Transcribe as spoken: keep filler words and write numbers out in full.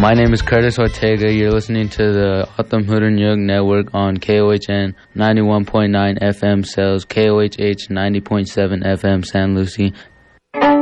My name is Curtis Ortega. You're listening to the Autumn Hooter Young Network on K O H N ninety-one point nine F M Cells, K O H H ninety point seven F M San Lucie,